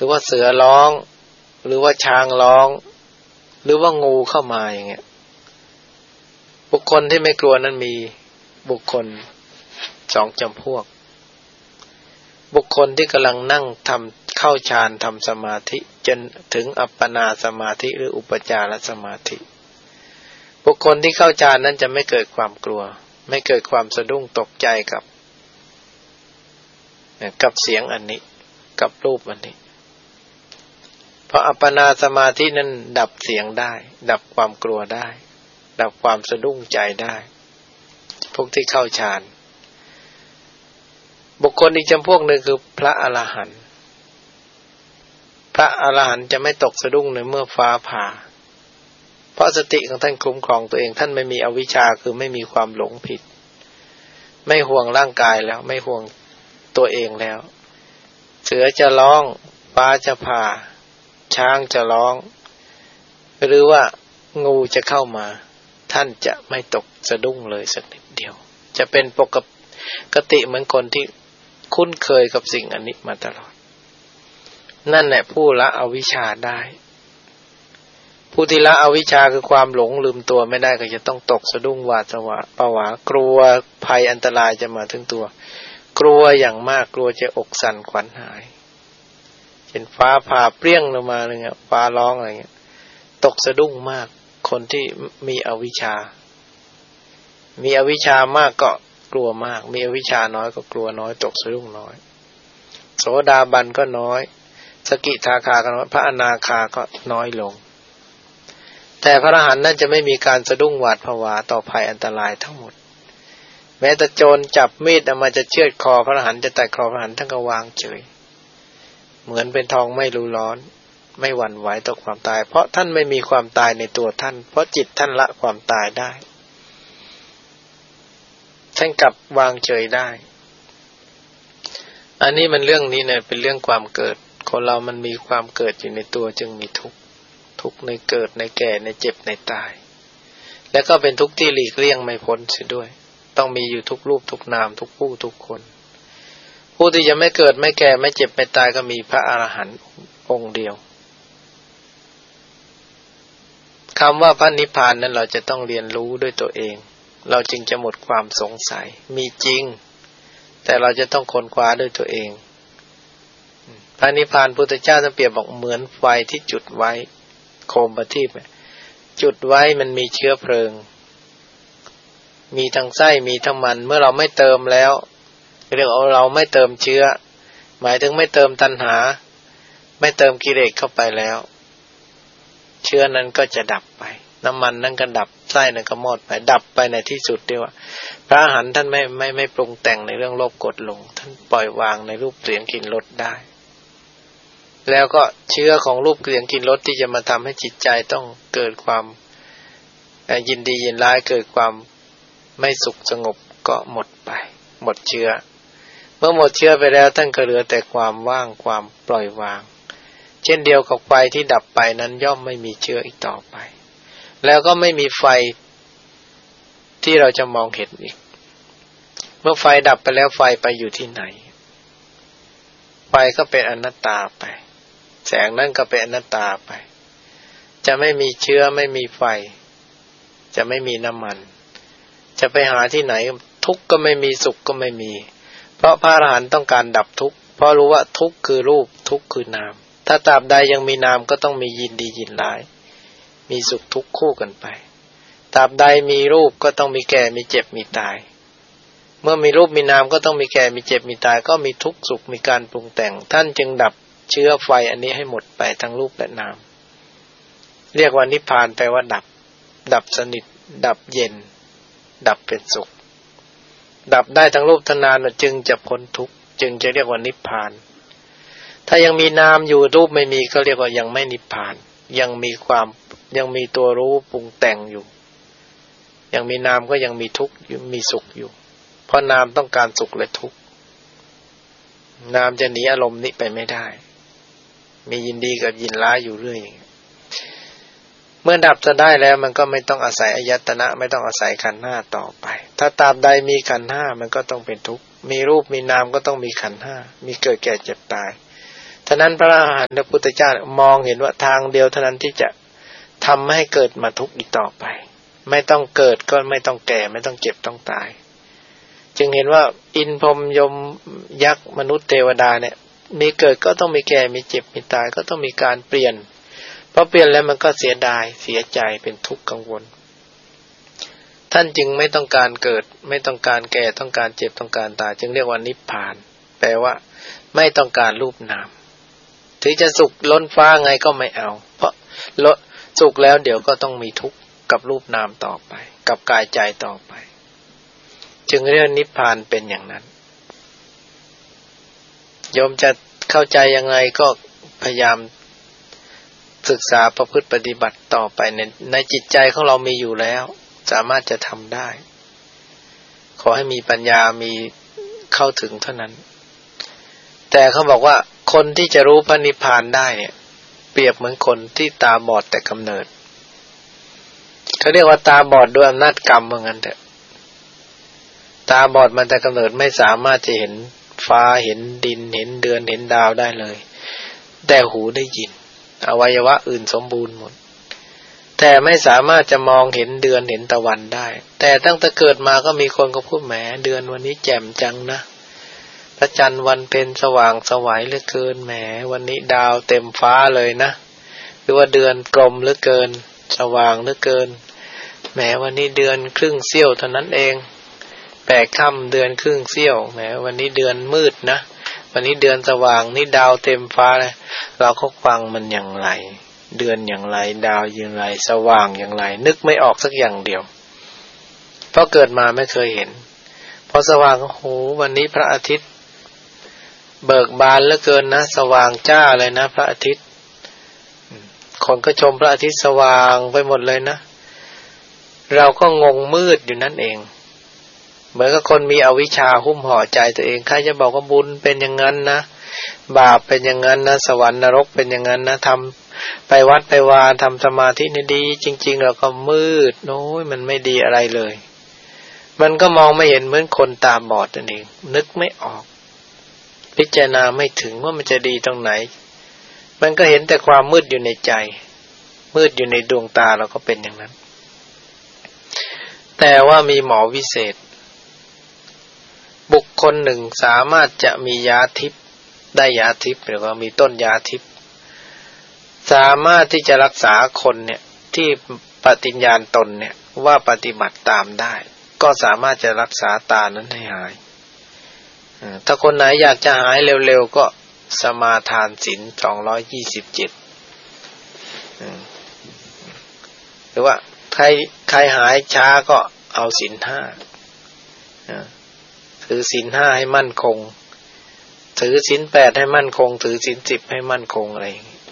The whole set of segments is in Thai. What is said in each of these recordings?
รือว่าเสือร้องหรือว่าช้างร้องหรือว่างูเข้ามาอย่างเงี้ยบุคคลที่ไม่กลัวนั้นมีบุคคลสองจำพวกบุคคลที่กำลังนั่งทำเข้าฌานทำสมาธิจนถึงอัปปนาสมาธิหรืออุปจารสมาธิบุคคลที่เข้าฌานนั้นจะไม่เกิดความกลัวไม่เกิดความสะดุ้งตกใจกับเสียงอันนี้กับรูปอันนี้เพราะอัปปนาสมาธินั้นดับเสียงได้ดับความกลัวได้ดับความสะดุ้งใจได้พวกที่เข้าฌานบุคคลอีกจำพวกหนึ่งคือพระอรหันต์พระอรหันต์จะไม่ตกสะดุ้งในเมื่อฟ้าผ่าเพราะสติของท่านคุ้มครองตัวเองท่านไม่มีอวิชชาคือไม่มีความหลงผิดไม่ห่วงร่างกายแล้วไม่ห่วงตัวเองแล้วเสือจะร้องฟ้าจะผ่าช้างจะร้องหรือว่างูจะเข้ามาท่านจะไม่ตกสะดุ้งเลยสักนิดเดียวจะเป็นปกติเหมือนคนที่คุ้นเคยกับสิ่งอันนี้มาตลอดนั่นแหละผู้ละอวิชชาได้ผู้ที่ละอวิชชาคือความหลงลืมตัวไม่ได้ก็จะต้องตกสะดุ้งหวาดผวากลัวภัยอันตรายจะมาถึงตัวกลัวอย่างมากกลัวจะอกสั่นขวัญหายเช่นฟ้าผ่าเปรี้ยงลงมาอะไรเงี้ยฟ้าร้องอะไรเงี้ยตกสะดุ้งมากคนที่มีอวิชชามีอวิชชามากก็กลัวมากมีอวิชชาน้อยก็กลัวน้อยตกสะดุ้งน้อยโสดาบันก็น้อยสกิทาคาก็น้อยพระอนาคาก็น้อยลงแต่พระอรหันต์นั้นจะไม่มีการสะดุ้งหวาดผวาต่อภัยอันตรายทั้งหมดแม้แต่โจรจับมีดมาจะเชือดคอพระอรหันต์จะตัดคอพระอรหันต์ท่านก็วางเฉยเหมือนเป็นทองไม่รู้ร้อนไม่หวั่นไหวต่อความตายเพราะท่านไม่มีความตายในตัวท่านเพราะจิตท่านละความตายได้ท่านกลับวางเฉยได้อันนี้มันเรื่องนี้เนี่ยเป็นเรื่องความเกิดคนเรามันมีความเกิดอยู่ในตัวจึงมีทุกข์ในเกิดในแก่ในเจ็บในตายแล้วก็เป็นทุกข์ที่หลีกเลี่ยงไม่พ้นเสียด้วยต้องมีอยู่ทุกรูปทุกนามทุกผู้ทุกคนผู้ที่จะไม่เกิดไม่แก่ไม่เจ็บไม่ตายก็มีพระอรหันต์องค์เดียวคำว่าพระนิพพานนั้นเราจะต้องเรียนรู้ด้วยตัวเองเราจึงจะหมดความสงสัยมีจริงแต่เราจะต้องค้นคว้าด้วยตัวเองพระนิพพานพุทธเจ้าท่านเปรียบบอกเหมือนไฟที่จุดไว้โคมประทีปจุดไว้มันมีเชื้อเพลิงมีทั้งไส้มีทั้งมันเมื่อเราไม่เติมแล้วเรียกว่าเราไม่เติมเชื้อหมายถึงไม่เติมตัณหาไม่เติมกิเลสเข้าไปแล้วเชื้อนั้นก็จะดับไปน้ำมันนั้นก็ดับไส้นั้นก็หมดไปดับไปในที่สุดเดียวพระอรหันต์ท่านไม่ปรุงแต่งในเรื่องโลภโกรธหลงท่านปล่อยวางในรูปเสียงกลิ่นรสได้แล้วก็เชื้อของรูปเสียงกลิ่นรสที่จะมาทำให้จิตใจต้องเกิดความยินดียินร้ายเกิดความไม่สุขสงบก็หมดไปหมดเชื้อเมื่อหมดเชื้อไปแล้วท่านก็เหลือแต่ความว่างความปล่อยวางเช่นเดียวกับไฟที่ดับไปนั้นย่อมไม่มีเชื้ออีกต่อไปแล้วก็ไม่มีไฟที่เราจะมองเห็นอีกเมื่อไฟดับไปแล้วไฟไปอยู่ที่ไหนไฟก็เป็นอนัตตาไปแสงนั้นก็เป็นอนัตตาไปจะไม่มีเชื้อไม่มีไฟจะไม่มีน้ำมันจะไปหาที่ไหนทุกข์ก็ไม่มีสุขก็ไม่มีเพราะพระอรหันต์ต้องการดับทุกข์เพราะรู้ว่าทุกข์คือรูปทุกข์คือนามถ้าตราบใดยังมีนามก็ต้องมียินดียินร้ายมีสุขทุกข์คู่กันไปตราบใดมีรูปก็ต้องมีแก่มีเจ็บมีตายเมื่อมีรูปมีนามก็ต้องมีแก่มีเจ็บมีตายก็มีทุกข์สุขมีการปรุงแต่งท่านจึงดับเชื้อไฟอันนี้ให้หมดไปทั้งรูปและนามเรียกว่านิพพานแปลว่าดับสนิทดับเย็นดับเป็นสุขดับได้ทั้งรูปทั้งนามจึงจะพ้นทุกข์จึงจะเรียกว่านิพพานถ้ายังมีนามอยู่รูปไม่มีก็เรียกว่ายังไม่นิพพานยังมีตัวรู้ปรุงแต่งอยู่ยังมีนามก็ยังมีทุกข์มีสุขอยู่เพราะนามต้องการสุขและทุกข์นามจะหนีอารมณ์นี้ไปไม่ได้มียินดีกับยินร้ายอยู่เรื่อยเมื่อดับจะได้แล้วมันก็ไม่ต้องอาศัยอายตนะไม่ต้องอาศัยขันธ์ห้าต่อไปถ้าตราบใดมีขันธ์ห้ามันก็ต้องเป็นทุกข์มีรูปมีนามก็ต้องมีขันธ์ห้ามีเกิดแก่เจ็บตายฉะนั้นพระอรหันตพุทธเจ้ามองเห็นว่าทางเดียวเท่านั้นที่จะทำให้เกิดมาทุกข์อีกต่อไปไม่ต้องเกิดก็ไม่ต้องแก่ไม่ต้องเจ็บต้องตายจึงเห็นว่าอินทร์พรหมยมยักษ์มนุษย์เทวดาเนี่ยมีเกิดก็ต้องมีแก่มีเจ็บมีตายก็ต้องมีการเปลี่ยนพอเปลี่ยนแล้วมันก็เสียดายเสียใจเป็นทุกข์กังวลท่านจึงไม่ต้องการเกิดไม่ต้องการแก่ต้องการเจ็บต้องการตายจึงเรียกว่านิพพานแปลว่าไม่ต้องการรูปนามถึงจะสุขล้นฟ้าไงก็ไม่เอาเพราะสุขแล้วเดี๋ยวก็ต้องมีทุกข์กับรูปนามต่อไปกับกายใจต่อไปจึงเรียกนิพพานเป็นอย่างนั้นโยมจะเข้าใจยังไงก็พยายามศึกษาประพฤติปฏิบัติต่อไปในจิตใจของเรามีอยู่แล้วสามารถจะทำได้ขอให้มีปัญญามีเข้าถึงเท่านั้นแต่เขาบอกว่าคนที่จะรู้พระนิพพานได้เนี่ยเปรียบเหมือนคนที่ตาบอดแต่กำเนิดเขาเรียกว่าตาบอดด้วยอำนาจกรรมเหมือนกันเถอะตาบอดมันแต่กำเนิดไม่สามารถจะเห็นฟ้าเห็นดินเห็นเดือนเห็นดาวได้เลยแต่หูได้ยินอวัยวะอื่นสมบูรณ์หมดแต่ไม่สามารถจะมองเห็นเดือนเห็นตะวันได้แต่ตั้งแต่เกิดมาก็มีคนก็พูดแหมเดือนวันนี้แจ่มจังนะพระจันทร์วันเพ็ญสว่างไสวเหลือเกินแหมวันนี้ดาวเต็มฟ้าเลยนะหรือว่าเดือนกลมเหลือเกินสว่างเหลือเกินแหมวันนี้เดือนครึ่งเสี้ยวเท่านั้นเองแปดค่ำเดือนครึ่งเสี้ยวแหมวันนี้เดือนมืดนะวันนี้เดือนสว่างนี่ดาวเต็มฟ้าเลยเราก็ฟังมันอย่างไรเดือนอย่างไรดาวอย่างไรสว่างอย่างไรนึกไม่ออกสักอย่างเดียวเพราะเกิดมาไม่เคยเห็นพอสว่างโอ้โหวันนี้พระอาทิตย์เบิกบานเหลือเกินนะสว่างจ้าเลยนะพระอาทิตย์คนก็ชมพระอาทิตย์สว่างไปหมดเลยนะเราก็งงมืดอยู่นั่นเองเหมือนกับคนมีอวิชชาหุ้มห่อใจตัวเองใครจะบอกว่าบุญเป็นอย่างนั้นนะบาปเป็นอย่างนั้นนะสวรรค์นรกเป็นอย่างนั้นนะทำไปวัดไปวาทำสมาธินี่ดีจริงๆเราก็มืดโน้ยมันไม่ดีอะไรเลยมันก็มองไม่เห็นเหมือนคนตาบอดนั่นเองนึกไม่ออกพิจารณาไม่ถึงว่ามันจะดีตรงไหนมันก็เห็นแต่ความมืดอยู่ในใจมืดอยู่ในดวงตาเราก็เป็นอย่างนั้นแต่ว่ามีหมอวิเศษบุคคลหนึ่งสามารถจะมียาทิพย์ได้ยาทิพย์หรือว่ามีต้นยาทิพย์สามารถที่จะรักษาคนเนี่ยที่ปฏิญญาณตนเนี่ยว่าปฏิบัติตามได้ก็สามารถจะรักษาตานั้นให้หายถ้าคนไหนอยากจะหายเร็วๆก็สมาทานศีล227หรือว่าใครหายช้าก็เอาศีล5ถือศีล5ให้มั่นคงถือศีล8ให้มั่นคงถือศีล10ให้มั่นคงอะไรอย่างนี้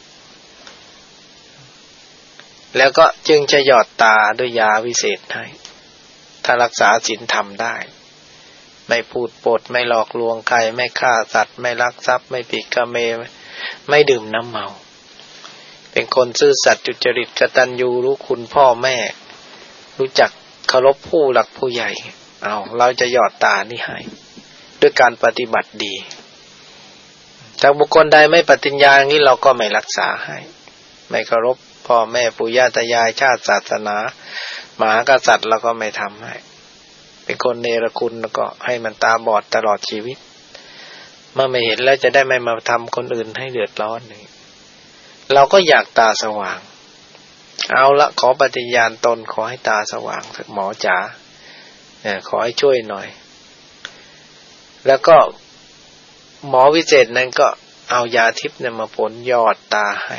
แล้วก็จึงจะหยอดตาด้วยยาวิเศษให้ถ้ารักษาศีลธรรมได้ไม่พูดปดไม่หลอกลวงใครไม่ฆ่าสัตว์ไม่ลักทรัพย์ไม่ผิดกาเมไม่ดื่มน้ำเมาเป็นคนซื่อสัตย์สุจริตกตัญญูรู้คุณพ่อแม่รู้จักเคารพผู้หลักผู้ใหญ่เราจะหยอดตานี่ให้ด้วยการปฏิบัติดีถ้าบุคคลใดไม่ปฏิญญาอย่างนี้เราก็ไม่รักษาให้ไม่เคารพพ่อแม่ปู่ย่าตายายชาติศาสนามหากษัตริย์เราก็ไม่ทำให้เป็นคนเนรคุณแล้วก็ให้มันตาบอดตลอดชีวิตเมื่อไม่เห็นแล้วจะได้ไม่มาทำคนอื่นให้เดือดร้อนนี่เราก็อยากตาสว่างเอาละขอปฏิญาณตนขอให้ตาสว่างสักหมอจ๋าขอให้ช่วยหน่อยแล้วก็หมอวิเศษนั้นก็เอายาทิพย์เนี่ยมาผลหยอดตาให้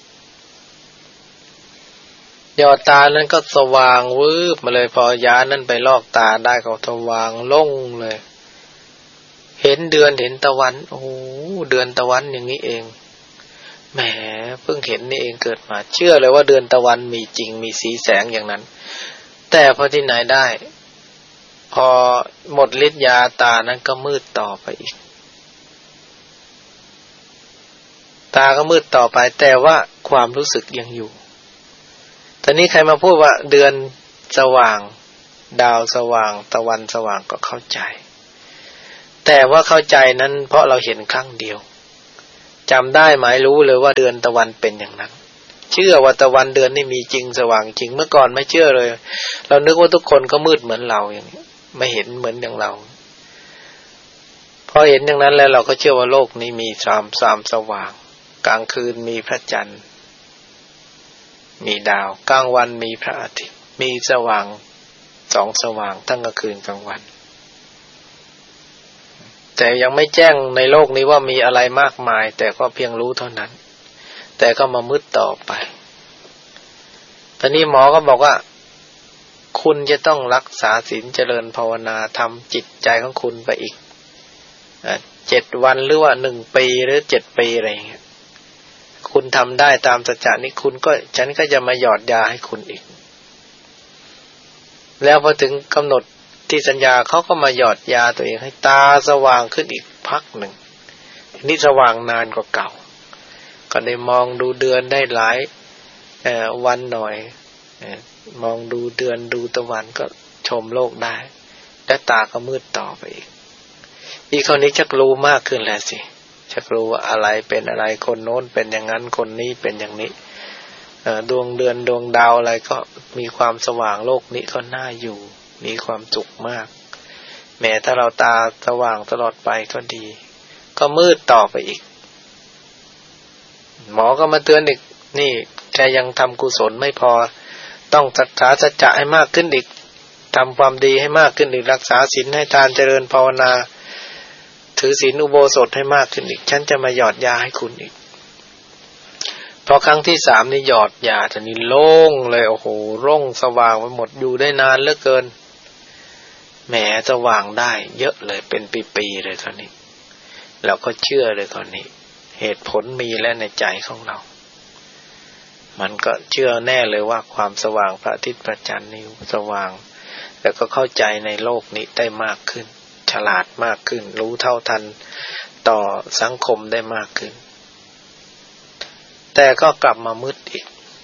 หยอดตานั้นก็สว่างวืบมาเลยพอยานั้นไปลอกตาได้ก็สว่างโล่งเลยเห็นเดือนเห็นตะวันโอ้เดือนตะวันอย่างนี้เองแหมเพิ่งเห็นนี่เองเกิดมาเชื่อเลยว่าเดือนตะวันมีจริงมีสีแสงอย่างนั้นแต่พอที่ไหนได้พอหมดฤทธิ์ยาตานั้นก็มืดต่อไปอีกตาก็มืดต่อไปแต่ว่าความรู้สึกยังอยู่ตอนนี้ใครมาพูดว่าเดือนสว่างดาวสว่างตะวันสว่างก็เข้าใจแต่ว่าเข้าใจนั้นเพราะเราเห็นครั้งเดียวจำได้หมายรู้เลยว่าเดือนตะวันเป็นอย่างนั้นเชื่อว่าตะวันเดือนนี่มีจริงสว่างจริงเมื่อก่อนไม่เชื่อเลยเรานึกว่าทุกคนก็มืดเหมือนเราอย่างนี้ไม่เห็นเหมือนอย่างเราพอเห็นอย่างนั้นแล้วเราก็เชื่อว่าโลกนี้มีความสว่างกลางคืนมีพระจันทร์มีดาวกลางวันมีพระอาทิตย์มีสว่างสองสว่างทั้งกลางคืนกลางวันแต่ยังไม่แจ้งในโลกนี้ว่ามีอะไรมากมายแต่ก็เพียงรู้เท่านั้นแต่ก็มามืดต่อไปตอนนี้หมอก็บอกว่าคุณจะต้องรักษาศีลเจริญภาวนาทำจิตใจของคุณไปอีก7 วันหรือว่า1 ปีหรือ7 ปีอะไรอย่างเงี้ยคุณทำได้ตามสัจจะนี้ฉันก็จะมาหยอดยาให้คุณอีกแล้วพอถึงกำหนดที่สัญญาเขาก็มาหยอดยาตัวเองให้ตาสว่างขึ้นอีกพักหนึ่งนี่สว่างนานกว่าเก่าก็ได้มองดูเดือนได้หลายวันหน่อยมองดูเดือนดูตะวันก็ชมโลกได้และตาก็มืดต่อไปอีกคนนี้ชักรู้มากขึ้นแล้วสิชักรู้ว่าอะไรเป็นอะไรคนโน้นเป็นอย่างนั้นคนนี้เป็นอย่างนี้ดวงเดือนดวงดาวอะไรก็มีความสว่างโลกนี้ก็น่าอยู่มีความสุขมากแม้ถ้าเราตาสว่างตลอดไปก็ดีก็มืดต่อไปอีกหมอก็มาเตือนอีกนี่แกยังทำกุศลไม่พอต้องรักษาสัจจะให้มากขึ้นอีกทำความดีให้มากขึ้นอีกรักษาศีลให้ทานเจริญภาวนาถือศีลอุโบสถให้มากขึ้นอีกฉันจะมาหยอดยาให้คุณอีกพอครั้งที่3นี่หยอดยาทีนี้โล่งเลยโอ้โหโล่งสว่างไปหมดอยู่ได้นานเหลือเกินแหมสว่างได้เยอะเลยเป็นปีๆเลยตอนนี้เราก็เชื่อเลยตอนนี้เหตุผลมีแล้วในใจของเรามันก็เชื่อแน่เลยว่าความสว่างพระอาทิตย์พระจันทร์นี่สว่างแล้วก็เข้าใจในโลกนี้ได้มากขึ้นฉลาดมากขึ้นรู้เท่าทันต่อสังคมได้มากขึ้นแต่ก็กลับมามืดอีก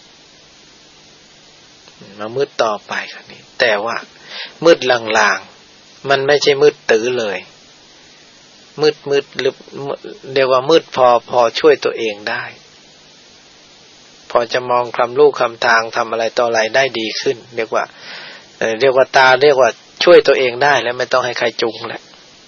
มามืดต่อไปคราวนี้แต่ว่ามืดลางๆมันไม่ใช่มืดตื้อเลยมืดหรือเรียกว่ามืดพอช่วยตัวเองได้พอจะมองคำลูกคำทางทำอะไรต่ออะไรได้ดีขึ้นเรียกว่าตาเรียกว่าช่วยตัวเองได้แล้วไม่ต้องให้ใครจุงแล้ว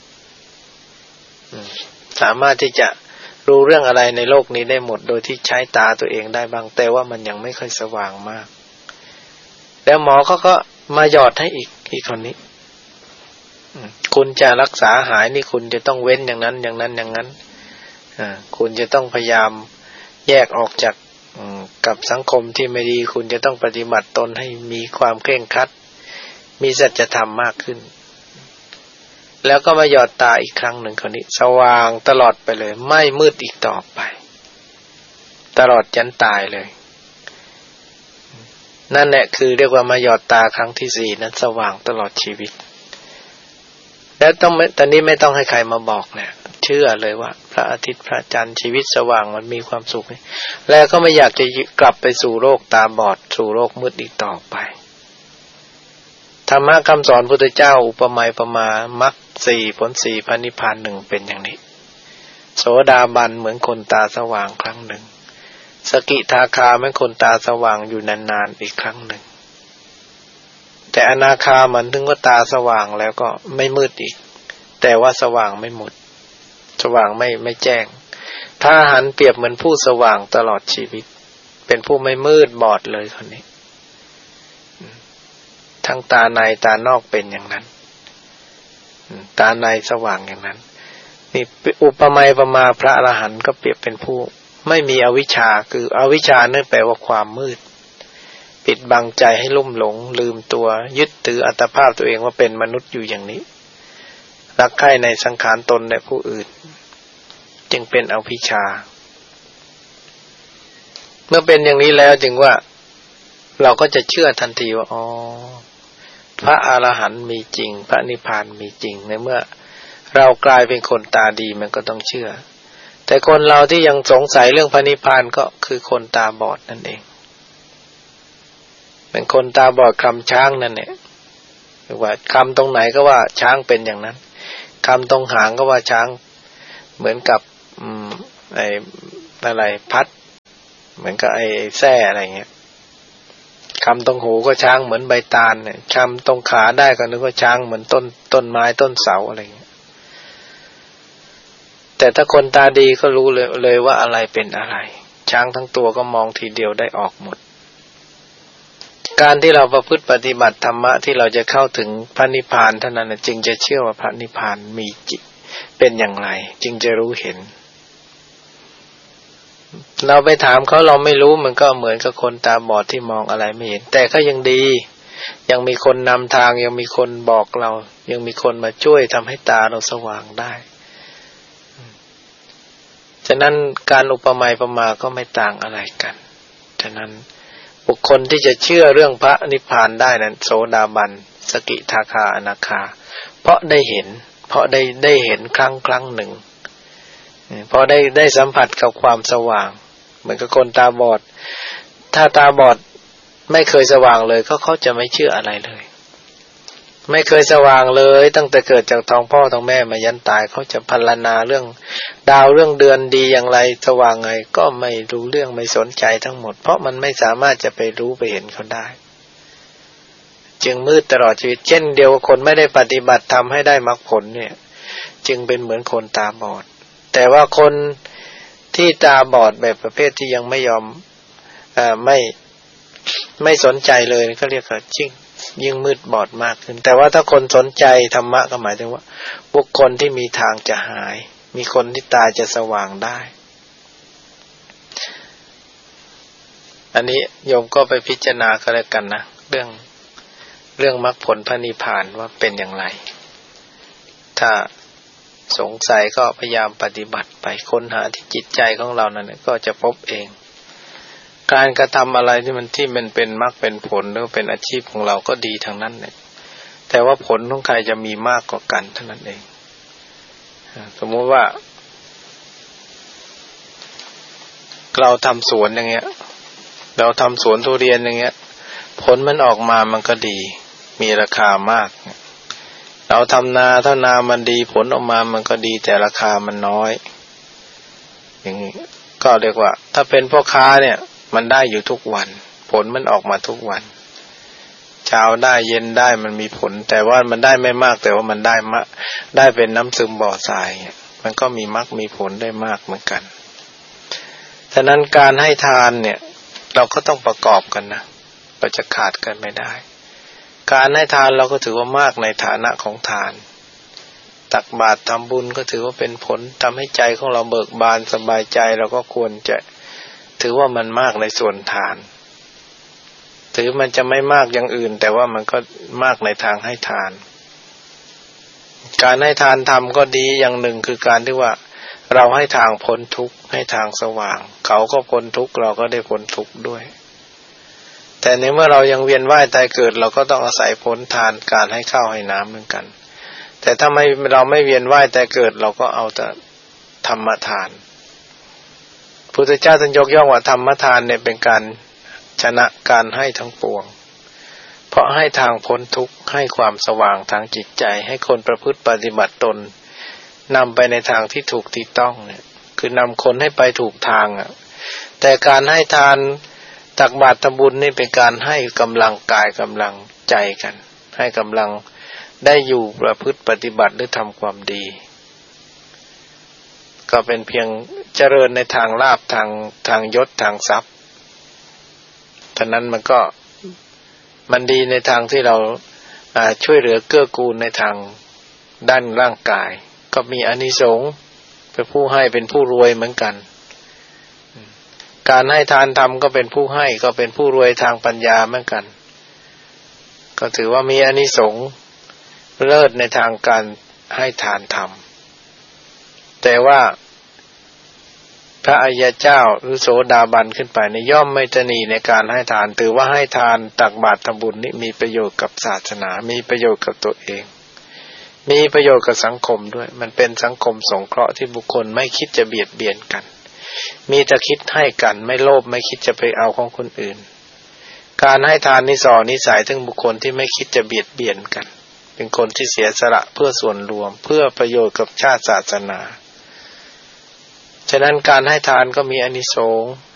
สามารถที่จะรู้เรื่องอะไรในโลกนี้ได้หมดโดยที่ใช้ตาตัวเองได้บ้างแต่ว่ามันยังไม่ค่อยสว่างมากแล้วหมอเขาก็มาหยอดให้อีกคนนี้คุณจะรักษาหายนี่คุณจะต้องเว้นอย่างนั้นอย่างนั้นอย่างนั้นคุณจะต้องพยายามแยกออกจากกับสังคมที่ไม่ดีคุณจะต้องปฏิบัติตนให้มีความเคร่งครัดมีสัจธรรมมากขึ้นแล้วก็มาหยอดตาอีกครั้งหนึ่งคนนี้สว่างตลอดไปเลยไม่มืดอีกต่อไปตลอดจนตายเลยนั่นแหละคือเรียกว่ามาหยอดตาครั้งที่4นั้นสว่างตลอดชีวิตแล้วตอนนี้ไม่ต้องให้ใครมาบอกเนี่ยเชื่อเลยว่าพระอาทิตย์พระจันทร์ชีวิตสว่างมันมีความสุขแล้วก็ไม่อยากจะกลับไปสู่โลกตาบอดสู่โลกมืดอีกต่อไปธรรมะคำสอนพุทธเจ้าอุปมาประมาณมรรค4ผล4พระนิพพาน1เป็นอย่างนี้โสดาบันเหมือนคนตาสว่างครั้งหนึ่งสกิทาคาเหมือนคนตาสว่างอยู่นานๆอีกครั้งหนึ่งแต่อนาคามันถึงว่าตาสว่างแล้วก็ไม่มืดอีกแต่ว่าสว่างไม่หมดสว่างไม่แจ้งพระอรหันต์เปรียบเหมือนผู้สว่างตลอดชีวิตเป็นผู้ไม่มืดบอดเลยคนนี้ทั้งตาในตานอกเป็นอย่างนั้นตาในสว่างอย่างนั้นนี่อุปมาประมาพระอรหันต์ก็เปรียบเป็นผู้ไม่มีอวิชชาคืออวิชชานั่นแปลว่าความมืดปิดบังใจให้ลุ่มหลงลืมตัวยึดถืออัตภาพตัวเองว่าเป็นมนุษย์อยู่อย่างนี้รักใคร่ในสังขารตนและผู้อื่นจึงเป็นอวิชชาเมื่อเป็นอย่างนี้แล้วจึงว่าเราก็จะเชื่อทันทีว่าอ๋อพระอรหันต์มีจริงพระนิพพานมีจริงในเมื่อเรากลายเป็นคนตาดีมันก็ต้องเชื่อแต่คนเราที่ยังสงสัยเรื่องพระนิพพานก็คือคนตาบอดนั่นเองเป็นคนตาบอดคำช้างนั่นแหละว่าคำตรงไหนก็ว่าช้างเป็นอย่างนั้นคำตรงหางก็ว่าช้างเหมือนกับไอ้อะไรพัดเหมือนกับไอ้แส้อะไรเงี้ยคำตรงหูก็ช้างเหมือนใบตาลเนี่ยคำตรงขาได้ก็นึกว่าช้างเหมือนต้นไม้ต้นเสาอะไรเงี้ยแต่ถ้าคนตาดีก็รู้เลยว่าอะไรเป็นอะไรช้างทั้งตัวก็มองทีเดียวได้ออกหมดการที่เราประพฤติปฏิบัติธรรมะที่เราจะเข้าถึงพระนิพพานเท่านั้นจึงจะเชื่อว่าพระนิพพานมีจริงเป็นอย่างไรจึงจะรู้เห็นเราไปถามเขาเราไม่รู้มันก็เหมือนกับคนตาบอดที่มองอะไรไม่เห็นแต่ก็ยังดียังมีคนนำทางยังมีคนบอกเรายังมีคนมาช่วยทำให้ตาเราสว่างได้ฉะนั้นการอุปมาประมาก็ไม่ต่างอะไรกันฉะนั้นบุคคลที่จะเชื่อเรื่องพระนิพพานได้นั้นโสดาบันสกิทาคาอนาคาเพราะได้เห็นเพราะได้เห็นครั้งหนึ่งเพราะได้สัมผัสกับความสว่างเหมือนกับคนตาบอดถ้าตาบอดไม่เคยสว่างเลยเขาจะไม่เชื่ออะไรเลยไม่เคยสว่างเลยตั้งแต่เกิดจากท้องพ่อท้องแม่มายันตายเขาจะพรรณนาเรื่องดาวเรื่องเดือนดีอย่างไรสว่างไงก็ไม่รู้เรื่องไม่สนใจทั้งหมดเพราะมันไม่สามารถจะไปรู้ไปเห็นเขาได้จึงมืดตลอดชีวิตเช่นเดียวกับคนไม่ได้ปฏิบัติทำให้ได้มรรคผลเนี่ยจึงเป็นเหมือนคนตาบอดแต่ว่าคนที่ตาบอดแบบประเภทที่ยังไม่ยอมไม่สนใจเลยก็เรียกว่ายิ่งมืดบอดมากขึ้นแต่ว่าถ้าคนสนใจธรรมะก็หมายถึงว่าบุคคลที่มีทางจะหายมีคนที่ตาจะสว่างได้อันนี้โยมก็ไปพิจารณาก็แล้วกันนะเรื่องมรรคผลพระนิพพานว่าเป็นอย่างไรถ้าสงสัยก็พยายามปฏิบัติไปค้นหาที่จิตใจของเรานั่นแหละก็จะพบเองการกระทำอะไรที่มันเป็นมรรคเป็นผลหรือเป็นอาชีพของเราก็ดีทั้งนั้นเนี่ยแต่ว่าผลของใครจะมีมากกว่ากันเท่านั้นเองสมมติว่าเราทำสวนอย่างเงี้ยเราทำสวนทุเรียนอย่างเงี้ยผลมันออกมามันก็ดีมีราคามากเราทำนาถ้านามันดีผลออกมามันก็ดีแต่ราคามันน้อยอย่างนี้ก็เรียกว่าถ้าเป็นพ่อค้าเนี่ยมันได้อยู่ทุกวันผลมันออกมาทุกวันเช้าได้เย็นได้มันมีผลแต่ว่ามันได้ไม่มากแต่ว่ามันได้เป็นน้ำซึมบ่อทรายมันก็มีมรรคมีผลได้มากเหมือนกันฉะนั้นการให้ทานเนี่ยเราก็ต้องประกอบกันนะเราจะขาดกันไม่ได้การให้ทานเราก็ถือว่ามากในฐานะของทานตักบาตรทำบุญก็ถือว่าเป็นผลทำให้ใจของเราเบิกบานสบายใจเราก็ควรจะถือว่ามันมากในส่วนทานถือมันจะไม่มากอย่างอื่นแต่ว่ามันก็มากในทางให้ทานการให้ทานทำก็ดีอย่างหนึ่งคือการที่ว่าเราให้ทางพ้นทุกข์ให้ทางสว่างเขาก็พ้นทุกข์เราก็ได้พ้นทุกข์ด้วยแต่ในเมื่อเรายังเวียนว่ายตายเกิดเราก็ต้องอาศัยผลทานการให้ข้าวให้น้ำเหมือนกันแต่ถ้าเราไม่เวียนว่ายตายเกิดเราก็เอาแต่ธรรมทานพุทธเจ้าท่านยกย่องว่าธรรมทานเนี่ยเป็นการชนะการให้ทั้งปวงเพราะให้ทางพ้นทุกข์ให้ความสว่างทางจิตใจให้คนประพฤติปฏิบัติตนนำไปในทางที่ถูกที่ต้องเนี่ยคือนำคนให้ไปถูกทางแต่การให้ทานตักบาตรทำบุญนี่เป็นการให้กำลังกายกำลังใจกันให้กำลังได้อยู่ประพฤติปฏิบัติหรือทำความดีก็เป็นเพียงเจริญในทางลาภทางยศทางทรัพย์ฉะนั้นมันดีในทางที่เราช่วยเหลือเกื้อกูลในทางด้านร่างกายก็มีอานิสงส์เป็นผู้ให้เป็นผู้รวยเหมือนกันการให้ทานธรรมก็เป็นผู้ให้ก็เป็นผู้รวยทางปัญญาเหมือนกันก็ถือว่ามีอานิสงส์เลิศในทางการให้ทานธรรมแต่ว่าพระอริยเจ้าหรือโสดาบันขึ้นไปในย่อมไม่ตนีในการให้ทานถือว่าให้ทานตักบาตรทำบุญนี้มีประโยชน์กับศาสนามีประโยชน์กับตัวเองมีประโยชน์กับสังคมด้วยมันเป็นสังคมสงเคราะห์ที่บุคคลไม่คิดจะเบียดเบียนกันมีแต่คิดให้กันไม่โลภไม่คิดจะไปเอาของคนอื่นการให้ทานนี่สอนนิสัยถึงบุคคลที่ไม่คิดจะเบียดเบียนกันเป็นคนที่เสียสละเพื่อส่วนรวมเพื่อประโยชน์กับชาติศาสนาฉะนั้นการให้ทานก็มีอานิสงส์